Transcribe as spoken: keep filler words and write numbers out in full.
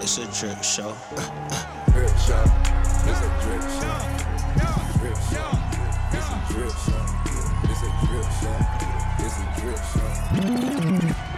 It's a drip show. Drip show. It's a drip show. Drip show. It's a drip show. It's a drip show. It's a drip show.